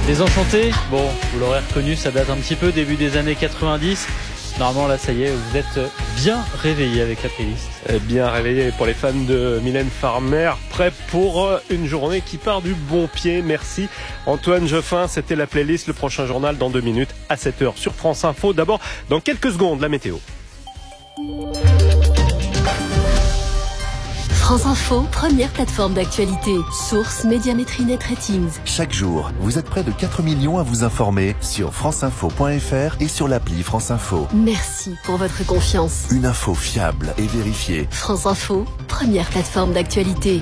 Désenchanté, bon, vous l'aurez reconnu, ça date un petit peu, début des années 90. Normalement, là, ça y est, vous êtes bien réveillés avec la playlist. Bien réveillés pour les fans de Mylène Farmer, prêts pour une journée qui part du bon pied. Merci Antoine Geoffin, c'était la playlist, le prochain journal dans 2 minutes à 7h sur France Info. D'abord, dans quelques secondes, la météo. France Info, première plateforme d'actualité. Source Médiamétrie Net Ratings. Chaque jour, vous êtes près de 4 millions à vous informer sur franceinfo.fr et sur l'appli France Info. Merci pour votre confiance. Une info fiable et vérifiée. France Info, première plateforme d'actualité.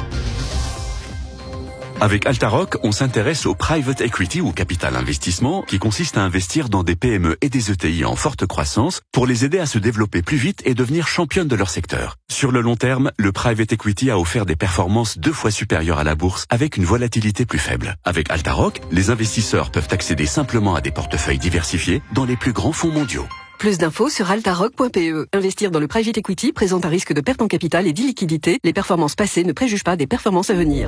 Avec Altaroc, on s'intéresse au private equity ou capital investissement qui consiste à investir dans des PME et des ETI en forte croissance pour les aider à se développer plus vite et devenir championnes de leur secteur. Sur le long terme, le private equity a offert des performances 2 fois supérieures à la bourse avec une volatilité plus faible. Avec Altaroc, les investisseurs peuvent accéder simplement à des portefeuilles diversifiés dans les plus grands fonds mondiaux. Plus d'infos sur altaroc.pe. Investir dans le private equity présente un risque de perte en capital et d'illiquidité. Les performances passées ne préjugent pas des performances à venir.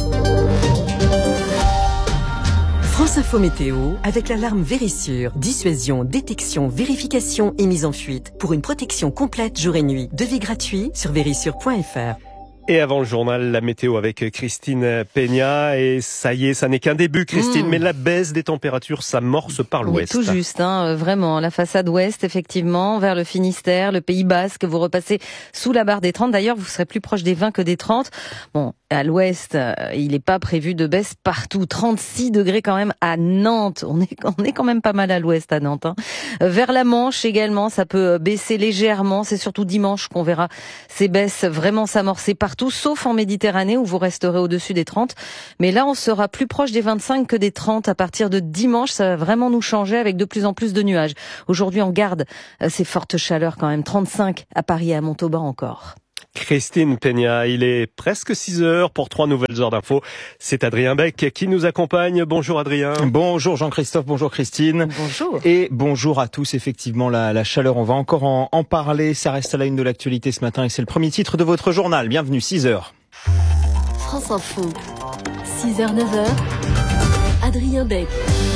France Info Météo, avec l'alarme Vérissure. Dissuasion, détection, vérification et mise en fuite. Pour une protection complète jour et nuit. Devis gratuit sur vérissure.fr. Et avant le journal, la météo avec Christine Peña. Et ça y est, ça n'est qu'un début, Christine, mais la baisse des températures s'amorce par l'ouest. Oui, tout juste, vraiment. La façade ouest, effectivement, vers le Finistère, le Pays Basque, vous repassez sous la barre des 30. D'ailleurs, vous serez plus proche des 20 que des 30. Bon, à l'ouest, il n'est pas prévu de baisse partout. 36 degrés quand même à Nantes. On est quand même pas mal à l'ouest à Nantes. Vers la Manche également, ça peut baisser légèrement. C'est surtout dimanche qu'on verra ces baisses vraiment s'amorcer partout, sauf en Méditerranée où vous resterez au-dessus des 30. Mais là, on sera plus proche des 25 que des 30 à partir de dimanche. Ça va vraiment nous changer avec de plus en plus de nuages. Aujourd'hui, on garde ces fortes chaleurs quand même. 35 à Paris et à Montauban encore. Christine Peña, il est presque 6h pour 3 nouvelles heures d'infos. C'est Adrien Beck qui nous accompagne. Bonjour Adrien. Bonjour Jean-Christophe, bonjour Christine. Bonjour. Et bonjour à tous. Effectivement, la chaleur, on va encore en parler. Ça reste à la une de l'actualité ce matin et c'est le premier titre de votre journal. Bienvenue, 6h. France Info, 6h, 9h, Adrien Beck.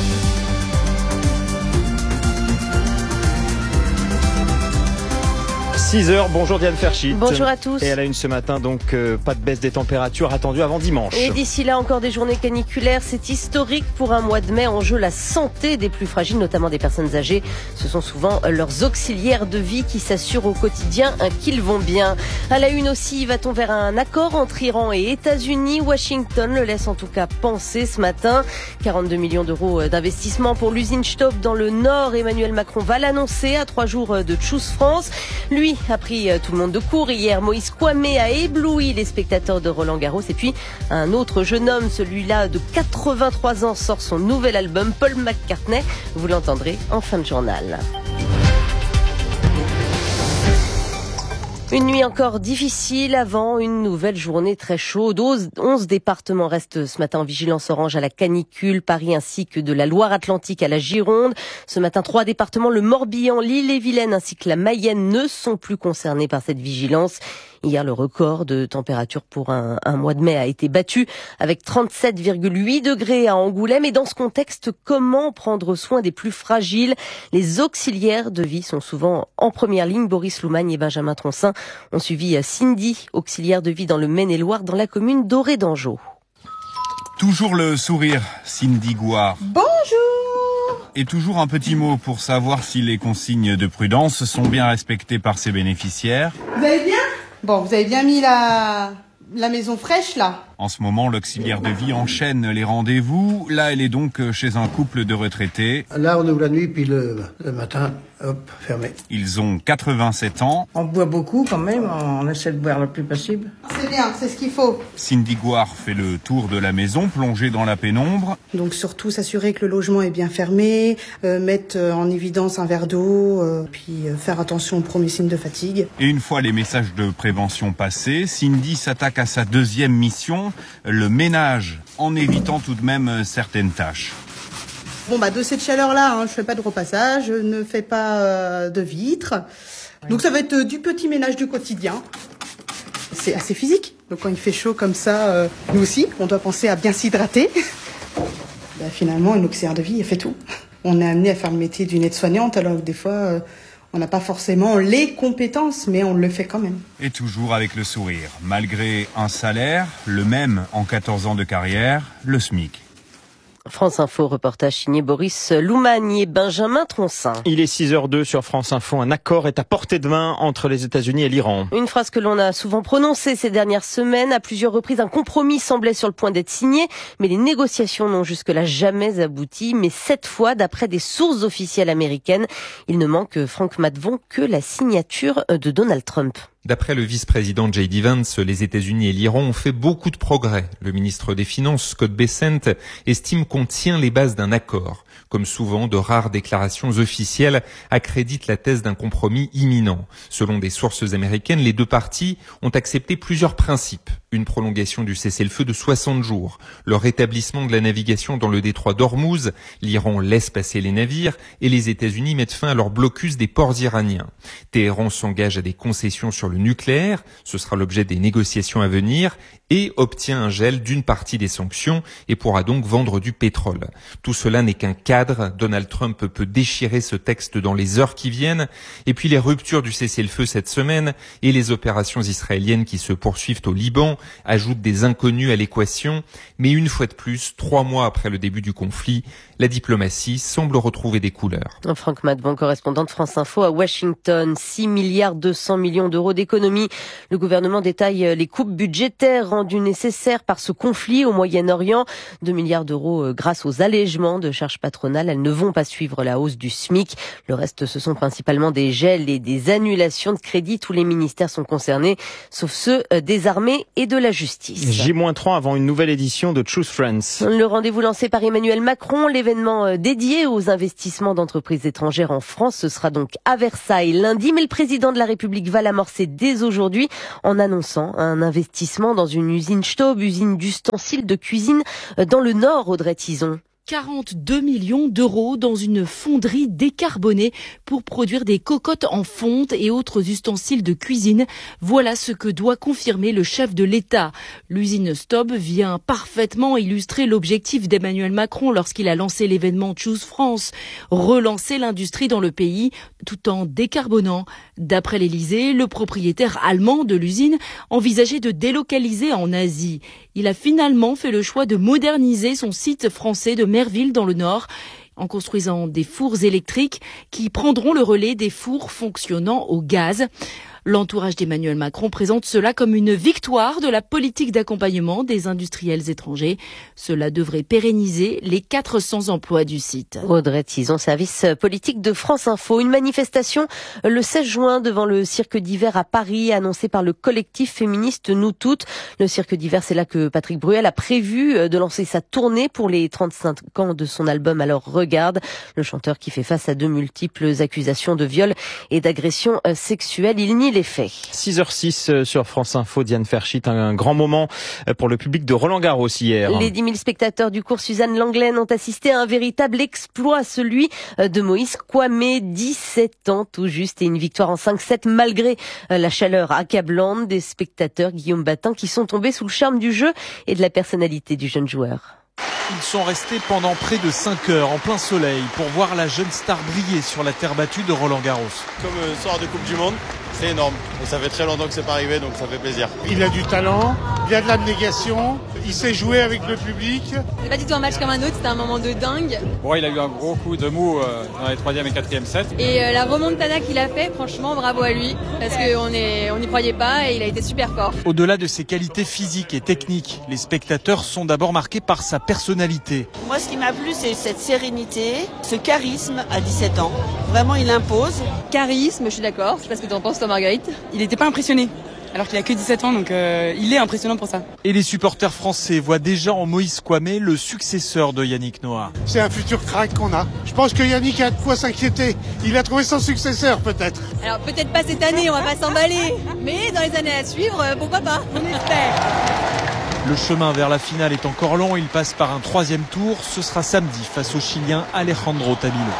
6h, bonjour Diane Ferchit. Bonjour à tous. Et à la une ce matin, donc pas de baisse des températures attendues avant dimanche. Et d'ici là, encore des journées caniculaires. C'est historique pour un mois de mai. En jeu, la santé des plus fragiles, notamment des personnes âgées. Ce sont souvent leurs auxiliaires de vie qui s'assurent au quotidien qu'ils vont bien. À la une aussi, va-t-on vers un accord entre Iran et États-Unis? Washington le laisse en tout cas penser ce matin. 42 millions d'euros d'investissement pour l'usine Stopp dans le Nord. Emmanuel Macron va l'annoncer à 3 jours de Choose France. Lui a pris tout le monde de court hier. Moïse Kouamé a ébloui les spectateurs de Roland Garros. Et puis un autre jeune homme, celui-là de 83 ans, sort son nouvel album, Paul McCartney. Vous l'entendrez en fin de journal. Une nuit encore difficile avant une nouvelle journée très chaude. 11 départements restent ce matin en vigilance orange à la canicule, Paris ainsi que de la Loire-Atlantique à la Gironde. Ce matin, 3 départements, le Morbihan, l'Ille-et-Vilaine ainsi que la Mayenne ne sont plus concernés par cette vigilance. Hier, le record de température pour un mois de mai a été battu avec 37,8 degrés à Angoulême. Et dans ce contexte, comment prendre soin des plus fragiles? Les auxiliaires de vie sont souvent en première ligne. Boris Loumagne et Benjamin Troncin ont suivi Cindy, auxiliaire de vie dans le Maine-et-Loire, dans la commune d'Orée d'Anjou. Toujours le sourire, Cindy Gouard. Bonjour! Et toujours un petit mot pour savoir si les consignes de prudence sont bien respectées par ses bénéficiaires. Vous allez bien? Bon, vous avez bien mis la maison fraîche, là? En ce moment, l'auxiliaire de vie enchaîne les rendez-vous. Là, elle est donc chez un couple de retraités. Là, on ouvre la nuit, puis le matin, hop, fermé. Ils ont 87 ans. On boit beaucoup quand même, on essaie de boire le plus possible. C'est bien, c'est ce qu'il faut. Cindy Gouard fait le tour de la maison, plongée dans la pénombre. Donc surtout s'assurer que le logement est bien fermé, mettre en évidence un verre d'eau, puis faire attention aux premiers signes de fatigue. Et une fois les messages de prévention passés, Cindy s'attaque à sa deuxième mission, le ménage, en évitant tout de même certaines tâches. Bon, de cette chaleur-là, je fais pas de repassage, je ne fais pas de vitres. Donc ça va être du petit ménage du quotidien. C'est assez physique. Donc quand il fait chaud comme ça, nous aussi, on doit penser à bien s'hydrater. Finalement, une auxiliaire de vie, elle fait tout. On est amené à faire le métier d'une aide-soignante, alors que des fois, on n'a pas forcément les compétences, mais on le fait quand même. Et toujours avec le sourire, malgré un salaire, le même en 14 ans de carrière, le SMIC. France Info, reportage signé Boris Loumagne et Benjamin Troncin. Il est 6h02 sur France Info. Un accord est à portée de main entre les États-Unis et l'Iran. Une phrase que l'on a souvent prononcée ces dernières semaines. À plusieurs reprises, un compromis semblait sur le point d'être signé, mais les négociations n'ont jusque-là jamais abouti. Mais cette fois, d'après des sources officielles américaines, il ne manque, Franck Matvon, que la signature de Donald Trump. D'après le vice-président J.D. Vance, les États-Unis et l'Iran ont fait beaucoup de progrès. Le ministre des Finances, Scott Bessent, estime qu'on tient les bases d'un accord. Comme souvent, de rares déclarations officielles accréditent la thèse d'un compromis imminent. Selon des sources américaines, les deux parties ont accepté plusieurs principes. Une prolongation du cessez-le-feu de 60 jours, le rétablissement de la navigation dans le détroit d'Ormuz, l'Iran laisse passer les navires et les États-Unis mettent fin à leur blocus des ports iraniens. Téhéran s'engage à des concessions sur le nucléaire, ce sera l'objet des négociations à venir, et obtient un gel d'une partie des sanctions et pourra donc vendre du pétrole. Tout cela n'est qu'un cadre. Donald Trump peut déchirer ce texte dans les heures qui viennent. Et puis les ruptures du cessez-le-feu cette semaine et les opérations israéliennes qui se poursuivent au Liban ajoutent des inconnus à l'équation. Mais une fois de plus, 3 mois après le début du conflit, la diplomatie semble retrouver des couleurs. Franck Matvon, correspondant de France Info à Washington. 6,2 milliards d'euros d'économies. Le gouvernement détaille les coupes budgétaires rendues nécessaires par ce conflit au Moyen-Orient. 2 milliards d'euros grâce aux allègements de charges patronales. Elles ne vont pas suivre la hausse du SMIC. Le reste, ce sont principalement des gels et des annulations de crédits. Tous les ministères sont concernés, sauf ceux des armées et de la justice. J-3 avant une nouvelle édition de Choose France. Le rendez-vous lancé par Emmanuel Macron, l'événement dédié aux investissements d'entreprises étrangères en France, ce sera donc à Versailles lundi. Mais le président de la République va l'amorcer dès aujourd'hui en annonçant un investissement dans une usine Staub, usine d'ustensiles de cuisine dans le Nord, Audrey Tison. 42 millions d'euros dans une fonderie décarbonée pour produire des cocottes en fonte et autres ustensiles de cuisine. Voilà ce que doit confirmer le chef de l'État. L'usine Staub vient parfaitement illustrer l'objectif d'Emmanuel Macron lorsqu'il a lancé l'événement Choose France, relancer l'industrie dans le pays tout en décarbonant. D'après l'Élysée, le propriétaire allemand de l'usine envisageait de délocaliser en Asie. Il a finalement fait le choix de moderniser son site français de Merville dans le Nord, en construisant des fours électriques qui prendront le relais des fours fonctionnant au gaz. L'entourage d'Emmanuel Macron présente cela comme une victoire de la politique d'accompagnement des industriels étrangers. Cela devrait pérenniser les 400 emplois du site. Audrey Tison, service politique de France Info. Une manifestation le 16 juin devant le cirque d'hiver à Paris, annoncée par le collectif féministe Nous Toutes. Le cirque d'hiver, c'est là que Patrick Bruel a prévu de lancer sa tournée pour les 35 ans de son album Alors Regarde. Le chanteur qui fait face à de multiples accusations de viol et d'agression sexuelle. Il nie les faits. 6h06 sur France Info, Diane Ferchit, un grand moment pour le public de Roland-Garros hier. Les 10 000 spectateurs du cours Suzanne Lenglen ont assisté à un véritable exploit, celui de Moïse Kouamé, 17 ans tout juste, et une victoire en 5-7 malgré la chaleur accablante des spectateurs, Guillaume Batin, qui sont tombés sous le charme du jeu et de la personnalité du jeune joueur. Ils sont restés pendant près de 5 heures en plein soleil pour voir la jeune star briller sur la terre battue de Roland-Garros. Comme soir de Coupe du Monde, c'est énorme. Et ça fait très longtemps que c'est pas arrivé, donc ça fait plaisir. Il a du talent, il a de l'abnégation, il sait jouer avec le public. C'est pas du tout un match comme un autre, c'était un moment de dingue. Bon, il a eu un gros coup de mou dans les 3e et 4e sets. Et la remontada qu'il a fait, franchement, bravo à lui. Parce qu'on n'y croyait pas et il a été super fort. Au-delà de ses qualités physiques et techniques, les spectateurs sont d'abord marqués par sa personnalité. Moi, ce qui m'a plu, c'est cette sérénité, ce charisme à 17 ans. Vraiment, il impose. Charisme, je suis d'accord. Je sais pas ce que tu en penses, toi, Marguerite. Il n'était pas impressionné. Alors qu'il a que 17 ans, donc il est impressionnant pour ça. Et les supporters français voient déjà en Moïse Kouamé le successeur de Yannick Noah. C'est un futur crack qu'on a. Je pense que Yannick a de quoi s'inquiéter. Il a trouvé son successeur, peut-être. Alors peut-être pas cette année, on va pas s'emballer. Mais dans les années à suivre, pourquoi pas? On espère. Le chemin vers la finale est encore long. Il passe par un 3e tour. Ce sera samedi face au Chilien Alejandro Tabilo.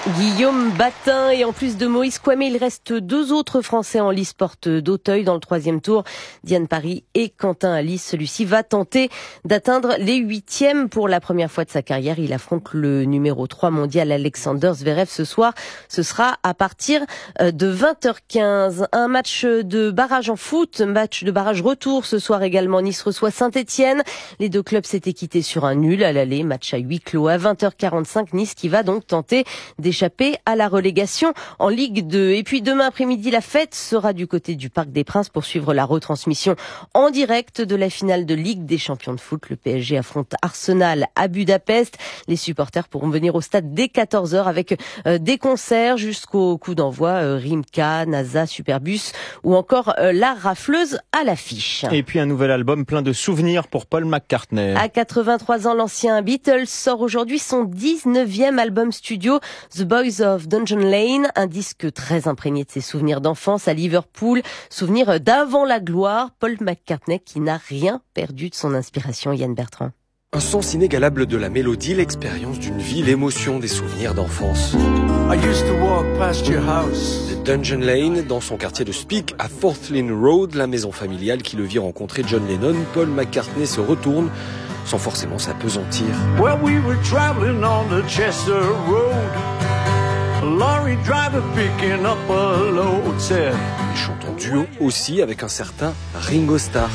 Guillaume Batin et en plus de Moïse Kouamé, il reste 2 autres Français en lice porte d'Auteuil dans le 3e tour. Diane Paris et Quentin Alice. Celui-ci va tenter d'atteindre les 8e pour la première fois de sa carrière. Il affronte le numéro 3 mondial Alexander Zverev ce soir. Ce sera à partir de 20h15. Un match de barrage en foot, match de barrage retour ce soir également. Nice reçoit Saint-Etienne. Les 2 clubs s'étaient quittés sur un nul à l'aller. Match à huis clos à 20h45. Nice qui va donc tenter d'échapper à la relégation en Ligue 2. Et puis demain après-midi, la fête sera du côté du Parc des Princes pour suivre la retransmission en direct de la finale de Ligue des champions de foot. Le PSG affronte Arsenal à Budapest. Les supporters pourront venir au stade dès 14h avec des concerts jusqu'au coup d'envoi. Rimka, NASA, Superbus ou encore la rafleuse à l'affiche. Et puis un nouvel album plein de souvenirs pour Paul McCartney. À 83 ans, l'ancien Beatles sort aujourd'hui son 19e album studio, The Boys of Dungeon Lane, un disque très imprégné de ses souvenirs d'enfance à Liverpool, souvenirs d'avant la gloire. Paul McCartney qui n'a rien perdu de son inspiration. Yann Bertrand. Un sens inégalable de la mélodie, l'expérience d'une vie, l'émotion des souvenirs d'enfance. The Dungeon Lane, dans son quartier de Speke, à Fourth Lane Road, la maison familiale qui le vit rencontrer John Lennon, Paul McCartney se retourne sans forcément s'apesantir. Well, we were traveling on the Chester Road. A lorry driver picking up a load said. Il chante en duo aussi avec un certain Ringo Starr.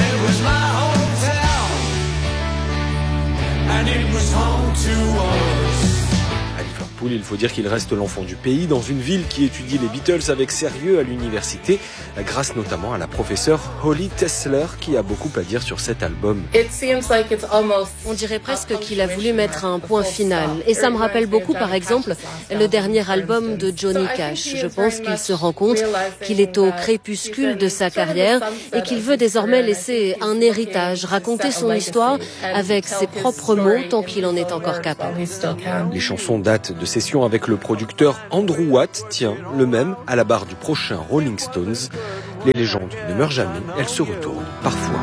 And it was home to us. À Liverpool, il faut dire qu'il reste l'enfant du pays dans une ville qui étudie les Beatles avec sérieux à l'université, grâce notamment à la professeure Holly Tesler qui a beaucoup à dire sur cet album. On dirait presque qu'il a voulu mettre un point final. Et ça me rappelle beaucoup, par exemple, le dernier album de Johnny Cash. Je pense qu'il se rend compte qu'il est au crépuscule de sa carrière et qu'il veut désormais laisser un héritage, raconter son histoire avec ses propres mots tant qu'il en est encore capable. Les chansons datent de sessions avec le producteur Andrew Watt, tiens, le même à la barre du prochain Rolling Stones. Les légendes ne meurent jamais, elles se retournent parfois.